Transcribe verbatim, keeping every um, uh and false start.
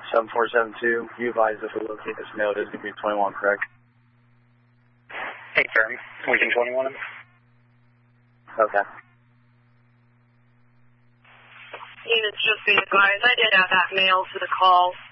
seven four seven two. You advise if we locate this male, it is going to be twenty-one, correct? Hey, firm. We can twenty-one. Okay. Units just be advised. I did have that male to the call.